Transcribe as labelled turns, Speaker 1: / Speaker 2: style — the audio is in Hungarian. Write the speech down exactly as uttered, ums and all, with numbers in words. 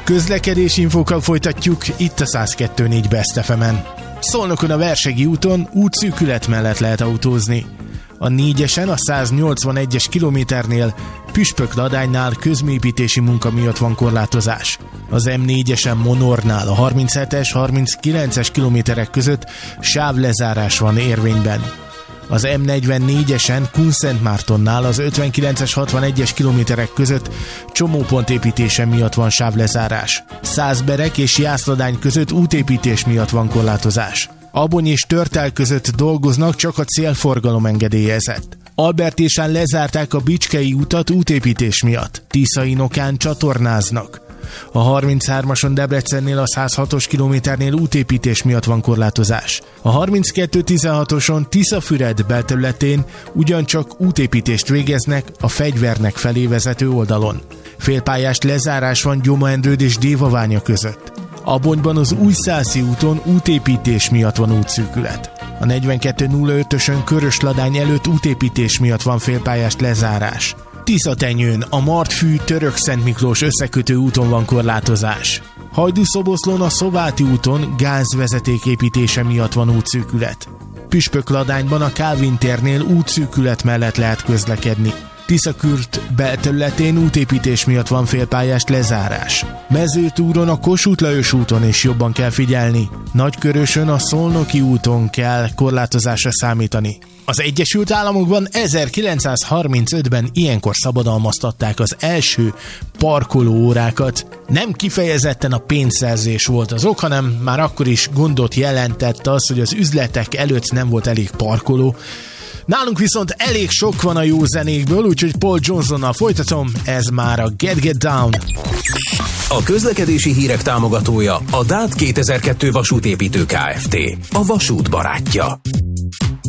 Speaker 1: Közlekedési infókkal folytatjuk itt a száz kettő négy Best ef emen. Szolnokon a Versegi úton útszűkület mellett lehet autózni. A négyesen a száznyolcvanegyes kilométernél Püspökladánynál közműépítési munka miatt van korlátozás. Az em négyesen Monornál a harminchetes harminckilences kilométerek között sávlezárás van érvényben. Az em negyvennégyesen Kunszentmártonnál az ötvenkilences hatvanegyes kilométerek között csomópont építése miatt van sávlezárás. Százberek és Jászladány között útépítés miatt van korlátozás. Abony és Törtel között dolgoznak, csak a célforgalom engedélyezett. Albertésán lezárták a Bicskei utat útépítés miatt. Tiszainokán csatornáznak. A harminchármason Debrecennél a száz hatos kilométernél útépítés miatt van korlátozás. A harminckettő tizenhatoson Tiszafüred belterületén ugyancsak útépítést végeznek a Fegyvernek felé vezető oldalon. Félpályás lezárás van Gyoma-Endrőd és Dévaványa között. Abonyban az Újszászi úton útépítés miatt van útszűkület. A negyvenkettő nulla ötösön Körösladány előtt útépítés miatt van félpályás lezárás. Tiszatenyőn a Martfű Török-Szent Miklós összekötő úton van korlátozás. Hajdúszoboszlón a Szováti úton gázvezeték építése miatt van útszűkület. Püspökladányban a Kálvin térnél útszűkület mellett lehet közlekedni. Tiszakürt belterületén útépítés miatt van félpályás lezárás. Mezőtúron a Kossuth Lajos úton is jobban kell figyelni. Nagykörösön a Szolnoki úton kell korlátozásra számítani. Az Egyesült Államokban ezerkilencszázharmincötben ilyenkor szabadalmaztatták az első parkolóórákat. Nem kifejezetten a pénzszerzés volt az ok, hanem már akkor is gondot jelentett az, hogy az üzletek előtt nem volt elég parkoló. Nálunk viszont elég sok van a jó zenékből, úgyhogy Paul Johnsonnal folytatom, ez már a Get Get Down.
Speaker 2: A közlekedési hírek támogatója a dát kétezer-kettő vasútépítő Kft. A vasút barátja.